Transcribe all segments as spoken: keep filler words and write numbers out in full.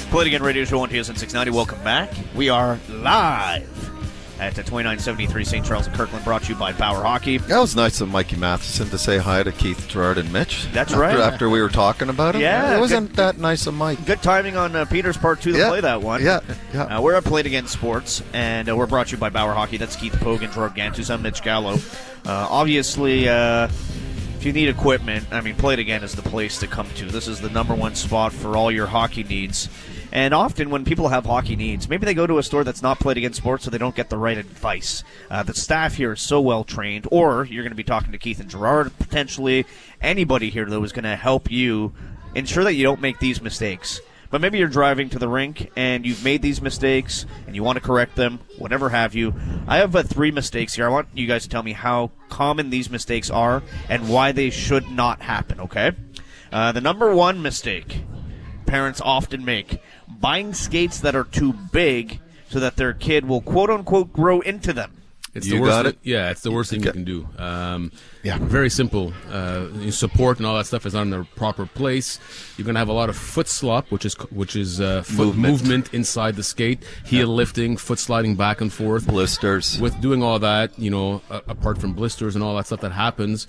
Play It Again Radio Show on T S N six ninety. Welcome back. We are live at the twenty-nine seventy-three Saint Charles and Kirkland, brought to you by Bauer Hockey. That was nice of Mikey Matheson to say hi to Keith, Gerard, and Mitch. That's after, right. After we were talking about it. Yeah. It wasn't good, that nice of Mike. Good timing on uh, Peter's part, too, to yeah. play that one. Yeah, yeah. Uh, we're at Play It Again Sports, and uh, we're brought to you by Bauer Hockey. That's Keith Pogan, Gerard Gantus. I'm Mitch Gallo. Uh, obviously, uh, if you need equipment, I mean, Play It Again is the place to come to. This is the number one spot for all your hockey needs. And often when people have hockey needs, maybe they go to a store that's not Play It Again Sports, so they don't get the right advice. Uh, the staff here is so well trained, or you're going to be talking to Keith and Gerard, potentially anybody here, though, is going to help you ensure that you don't make these mistakes. But maybe you're driving to the rink and you've made these mistakes and you want to correct them, whatever have you. I have uh, three mistakes here. I want you guys to tell me how common these mistakes are and why they should not happen, okay? Uh, the number one mistake parents often make: buying skates that are too big so that their kid will quote-unquote grow into them. It's You the worst got thing, it? yeah, it's the worst thing you Okay. can do. Um, Yeah. Very simple. Uh, your support and all that stuff is not in the proper place. You're going to have a lot of foot slop, which is which is uh, foot Movement. movement. inside the skate, heel lifting, foot sliding back and forth. Blisters. With doing all that, you know, uh, apart from blisters and all that stuff that happens,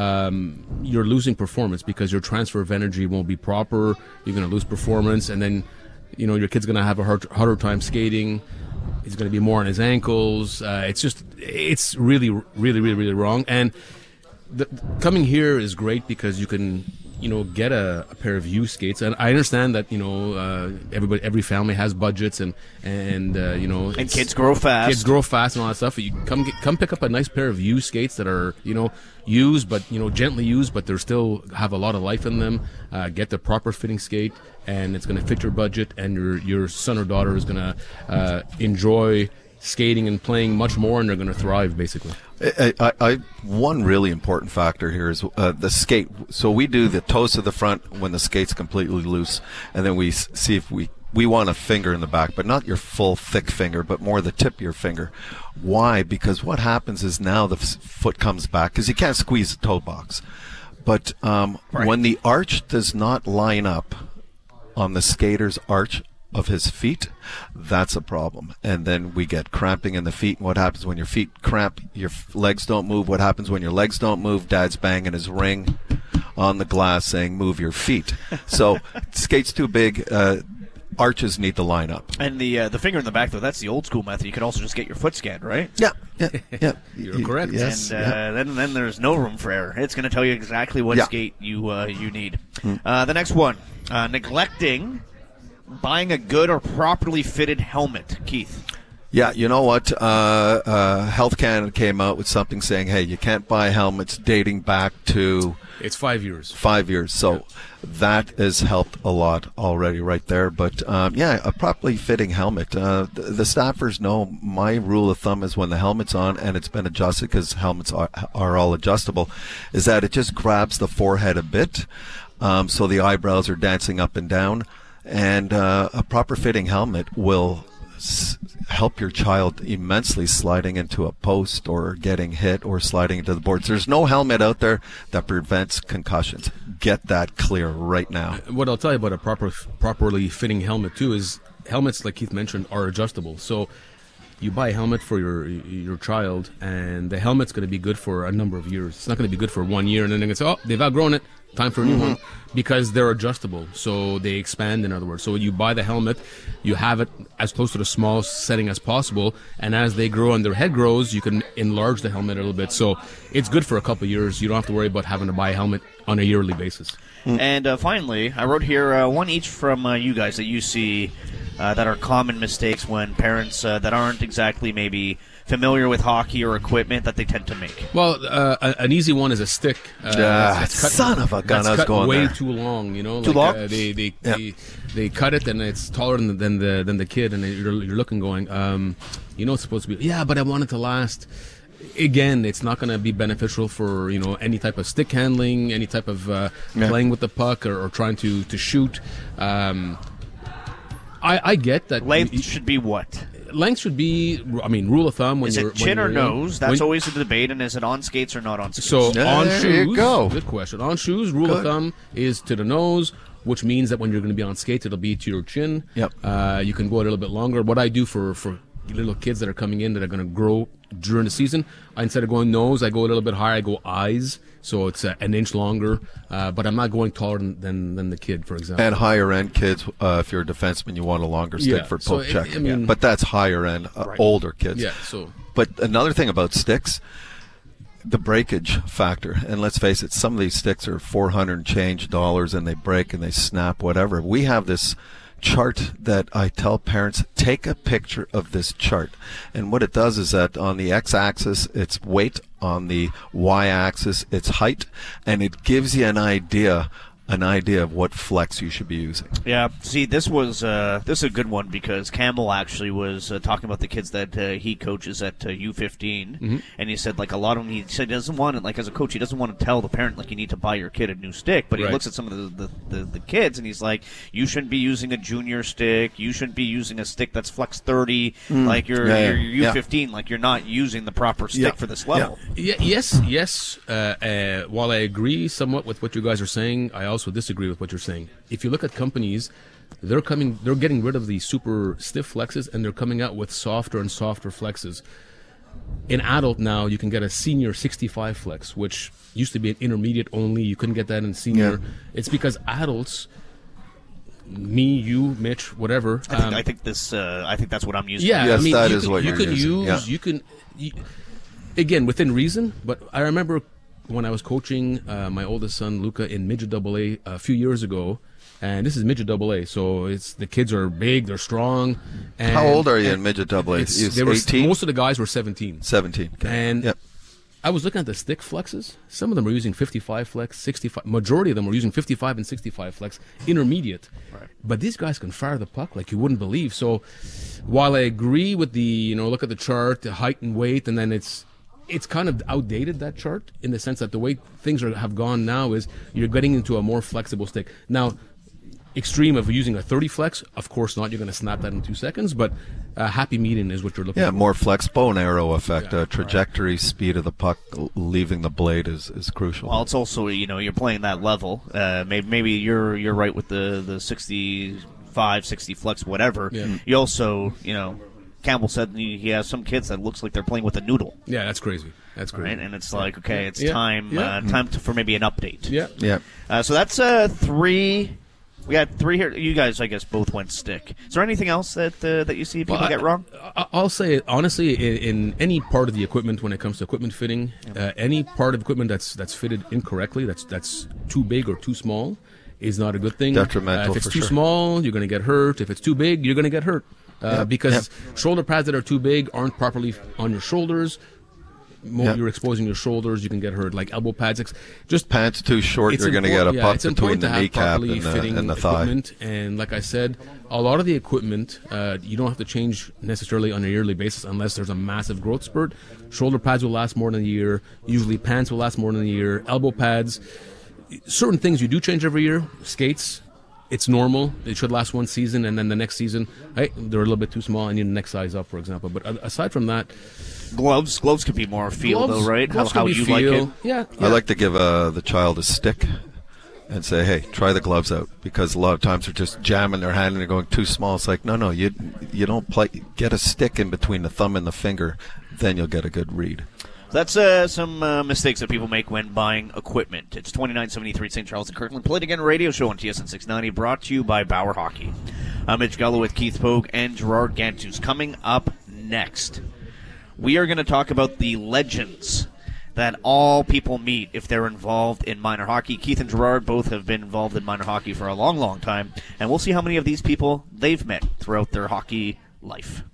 um, you're losing performance because your transfer of energy won't be proper. You're going to lose performance, and then, you know, your kid's going to have a hard, harder time skating. He's going to be more on his ankles. Uh, it's just, it's really, really, really, really wrong. And the, coming here is great because you can, you know, get a, a pair of used skates. And I understand that, you know, uh, everybody, every family has budgets, and and uh, you know, And kids grow fast. Kids grow fast and all that stuff. You come get, come pick up a nice pair of used skates that are, you know, used, but, you know, gently used, but they still have a lot of life in them. Uh, get the proper fitting skate, and it's going to fit your budget, and your your son or daughter is going to uh, enjoy skating and playing much more, and they're going to thrive, basically. I, I, I, one really important factor here is uh, the skate. So we do the toes to the front when the skate's completely loose, and then we s- see if we we want a finger in the back, but not your full thick finger, but more the tip of your finger. Why? Because what happens is now the f- foot comes back, because you can't squeeze the toe box. But um, Right. when the arch does not line up on the skater's arch of his feet, that's a problem. And then we get cramping in the feet. And what happens when your feet cramp? Your f- legs don't move. What happens when your legs don't move? Dad's banging his ring on the glass saying, move your feet. So skates too big. Uh, arches need to line up. And the uh, the finger in the back, though, that's the old school method. You could also just get your foot scanned, right? Yeah, yeah, yeah. You're correct. Yes, and uh, yeah. then then there's no room for error. It's going to tell you exactly what Yeah. skate you uh, you need. Uh, the next one, uh, neglecting buying a good or properly fitted helmet. Keith. Yeah, you know what? Uh, uh, Health Canada came out with something saying, hey, you can't buy helmets dating back to It's five years. five years. So that has helped a lot already right there. But, um, yeah, a properly fitting helmet. Uh, the, the staffers know my rule of thumb is when the helmet's on and it's been adjusted, because helmets are, are all adjustable, is that it just grabs the forehead a bit, um, so the eyebrows are dancing up and down. And uh, a proper fitting helmet will s- help your child immensely sliding into a post or getting hit or sliding into the boards. There's no helmet out there that prevents concussions. Get that clear right now. What I'll tell you about a proper, properly fitting helmet too is helmets, like Keith mentioned, are adjustable. So you buy a helmet for your your child, and the helmet's going to be good for a number of years. It's not going to be good for one year, and then they're going to say, "Oh, they've outgrown it. Time for a new one," because they're adjustable. So they expand, in other words. So when you buy the helmet, you have it as close to the small setting as possible, and as they grow and their head grows, you can enlarge the helmet a little bit. So it's good for a couple of years. You don't have to worry about having to buy a helmet on a yearly basis. And uh, finally, I wrote here uh, one each from uh, you guys that you see uh, that are common mistakes when parents uh, that aren't exactly maybe familiar with hockey or equipment that they tend to make. Well, uh, a- an easy one is a stick. Uh, Ah, that's- that's son of a gun, that's I was cut going way there. too long. You know, Too like, long? Uh, they they, Yeah. they they cut it, and it's taller than the, than the than the kid, and you're, you're looking going, um, you know, it's supposed to be. Yeah, but I want it to last. Again, it's not going to be beneficial for, you know, any type of stick handling, any type of uh, Yeah. playing with the puck, or, or trying to to shoot. Um, I, I get that Length should be what? length should be. I mean, rule of thumb when Is you're it chin when or you're young. nose? That's When- always the debate. And is it on skates or not on skates? So Yeah, on there shoes, you go. good question. On shoes, rule of Good. thumb is to the nose which means that when you're going to be on skates, it'll be to your chin. Yep. Uh, you can go a little bit longer. What I do for, for little kids that are coming in that are going to grow during the season, I, instead of going nose, I go a little bit higher. I go eyes, so it's uh, an inch longer. Uh, but I'm not going taller than, than, than the kid, for example. And higher end kids, uh, if you're a defenseman, you want a longer stick Yeah, for so poke it- check. I mean- but that's higher end, uh, Right. older kids. Yeah, so... But another thing about sticks, the breakage factor. And let's face it, some of these sticks are four hundred and change dollars and they break and they snap, whatever. We have this chart that I tell parents, take a picture of this chart. And what it does is that on the x-axis, it's weight. On the y-axis, it's height. And it gives you an idea an idea of what flex you should be using. Yeah, see, this was uh, this is a good one because Campbell actually was uh, talking about the kids that uh, he coaches at uh, U fifteen, Mm-hmm. and he said like a lot of them. He said he doesn't want it like as a coach. He doesn't want to tell the parent like you need to buy your kid a new stick. But he Right. looks at some of the, the, the, the kids and he's like, you shouldn't be using a junior stick. You shouldn't be using a stick that's flex thirty. Like you're, Yeah, yeah, you're, you're yeah. U fifteen. Like you're not using the proper stick Yeah, for this yeah. level. Yeah, yes, yes. Uh, uh, while I agree somewhat with what you guys are saying, I also disagree with what you're saying. If you look at companies, they're coming, they're getting rid of the super stiff flexes, and they're coming out with softer and softer flexes. In adult now, you can get a senior sixty-five flex, which used to be an intermediate only. You couldn't get that in senior. Yeah. It's because adults, me, you, Mitch, whatever. I think, um, I think this. Uh, I think that's what I'm using. Yeah, Yes, I mean, that you is can, what you you're can using, use. yeah. You can, you, again, within reason. But I remember when I was coaching uh, my oldest son Luca in midget double A a few years ago, and this is midget double A, so it's the kids are big, they're strong. And, How old are you and in midget double A? it's- You they were- eighteen? Most of the guys were seventeen. seventeen. Okay. And Yep. I was looking at the stick flexes. Some of them were using fifty-five flex, sixty-five. Majority of them were using fifty-five and sixty-five flex, intermediate. Right. But these guys can fire the puck like you wouldn't believe. So, while I agree with the, you know, look at the chart, the height and weight, and then it's, it's kind of outdated, that chart, in the sense that the way things are, have gone now is you're getting into a more flexible stick. Now, extreme of using a thirty flex, of course not. You're going to snap that in two seconds, but a happy median is what you're looking Yeah, for. more flex, bow and arrow effect. Yeah, uh, trajectory, speed of the puck, l- leaving the blade is, is crucial. Well, it's also you know you're playing that level. Uh, maybe maybe you're you're right with the the sixty-five, sixty flex, whatever. Yeah. You also you know Campbell said he he has some kids that looks like they're playing with a noodle, Yeah, that's crazy. That's crazy. right? And it's like okay, it's Yeah. time Yeah. uh, time to, for maybe an update. Yeah. yeah. Uh, so that's uh, three. We got three here. You guys, I guess, both went stick. Is there anything else that uh, that you see people Well, get I- wrong? I- I'll say honestly, in, in any part of the equipment, when it comes to equipment fitting, uh, any part of equipment that's that's fitted incorrectly, that's that's too big or too small, is not a good thing. Detrimental Uh, if it's for too sure. small, you're going to get hurt. If it's too big, you're going to get hurt uh, Yep. because shoulder pads that are too big aren't properly on your shoulders. Mo- Yep. You're exposing your shoulders. You can get hurt. Like elbow pads, ex- just Pants too short, it's you're going to get a important- yeah, puck it's between important the to have kneecap properly and the, fitting and the thigh. equipment. And like I said, a lot of the equipment uh, you don't have to change necessarily on a yearly basis unless there's a massive growth spurt. Shoulder pads will last more than a year. Usually pants will last more than a year. Elbow pads, certain things you do change every year. Skates, it's normal. It should last one season, and then the next season, hey, they're a little bit too small. I need the next size up, for example. But a- aside from that, Gloves, gloves could be more feel gloves, though, right? gloves how how can be you like feel. it. Yeah, I yeah. like to give uh, the child a stick and say, hey, try the gloves out, because a lot of times they're just jamming their hand and they're going too small. It's like, no, no, you you don't play. Get a stick in between the thumb and the finger, then you'll get a good read. That's uh, some uh, mistakes that people make when buying equipment. It's twenty-nine seventy-three Saint Charles and Kirkland. Played Again radio show on T S N six ninety, brought to you by Bauer Hockey. I'm Mitch Gallo with Keith Pogue and Gerard Gantus. Coming up next, we are going to talk about the legends that all people meet if they're involved in minor hockey. Keith and Gerard both have been involved in minor hockey for a long, long time, and we'll see how many of these people they've met throughout their hockey life.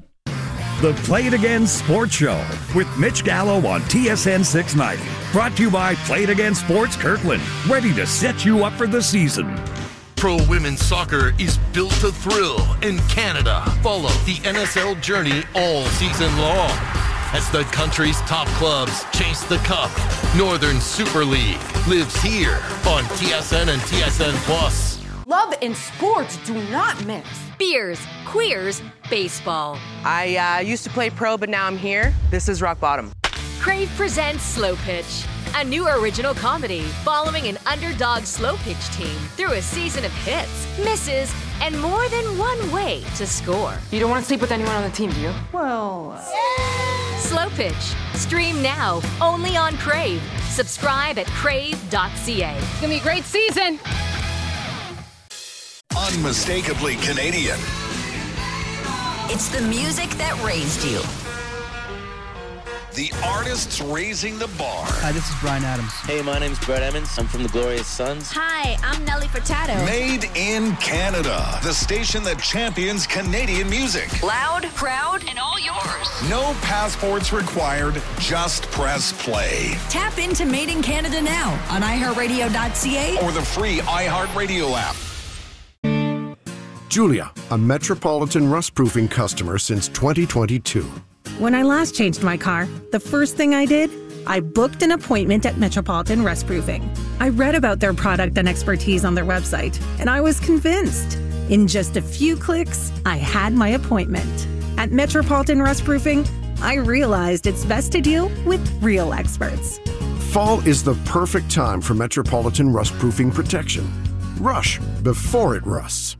The Play It Again Sports Show with Mitch Gallo on T S N six ninety. Brought to you by Play It Again Sports Kirkland. Ready to set you up for the season. Pro women's soccer is built to thrill in Canada. Follow the N S L journey all season long as the country's top clubs chase the cup. Northern Super League lives here on T S N and T S N Plus. Love and sports do not mix. Beers, queers, baseball. I uh, used to play pro, but now I'm here. This is rock bottom. Crave presents Slow Pitch. A new original comedy following an underdog slow pitch team through a season of hits, misses, and more than one way to score. You don't want to sleep with anyone on the team, do you? Well, uh... Slow Pitch. Stream now, only on Crave. Subscribe at crave dot c a. It's gonna be a great season. Unmistakably Canadian. It's the music that raised you. The artists raising the bar. Hi, this is Bryan Adams. Hey, my name's Brett Emmons. I'm from the Glorious Sons. Hi, I'm Nelly Furtado. Made in Canada. The station that champions Canadian music. Loud, proud, and all yours. No passports required. Just press play. Tap into Made in Canada now on i heart radio dot c a or the free iHeartRadio app. Julia, a Metropolitan rust-proofing customer since twenty twenty-two. When I last changed my car, the first thing I did, I booked an appointment at Metropolitan Rustproofing. I read about their product and expertise on their website, and I was convinced. In just a few clicks, I had my appointment. At Metropolitan Rustproofing, I realized it's best to deal with real experts. Fall is the perfect time for Metropolitan Rustproofing protection. Rush before it rusts.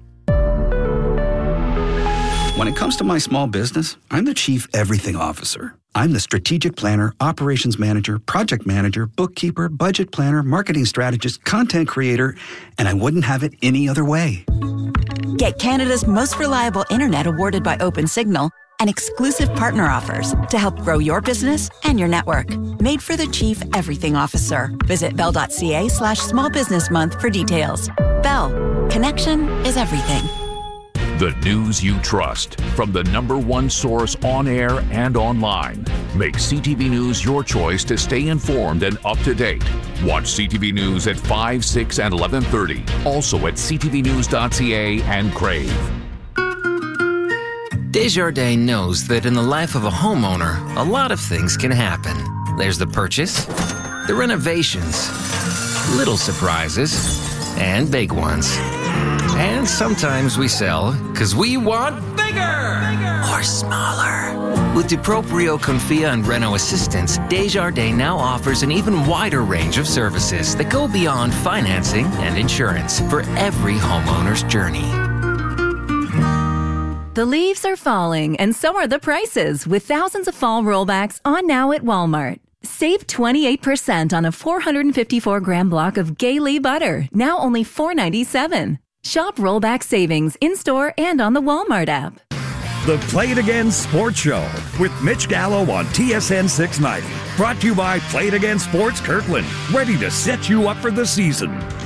When it comes to my small business, I'm the Chief Everything Officer. I'm the strategic planner, operations manager, project manager, bookkeeper, budget planner, marketing strategist, content creator, and I wouldn't have it any other way. Get Canada's most reliable internet awarded by OpenSignal and exclusive partner offers to help grow your business and your network. Made for the Chief Everything Officer. Visit bell dot c a slash small business month for details. Bell. Connection is everything. The news you trust from the number one source on air and online. Make C T V News your choice to stay informed and up to date. Watch C T V News at five, six, and eleven thirty. Also at c t v news dot c a and Crave. Desjardins knows that in the life of a homeowner, a lot of things can happen. There's the purchase, the renovations, little surprises, and big ones. And sometimes we sell because we want bigger, bigger or smaller. With DuProprio, Confia, and Reno Assistance, Desjardins now offers an even wider range of services that go beyond financing and insurance for every homeowner's journey. The leaves are falling, and so are the prices, with thousands of fall rollbacks on now at Walmart. Save twenty-eight percent on a four hundred fifty-four gram block of Gaylee butter, now only four ninety-seven. Shop rollback savings in-store and on the Walmart app. The Play It Again Sports Show with Mitch Gallo on T S N six ninety. Brought to you by Play It Again Sports Kirkland. Ready to set you up for the season.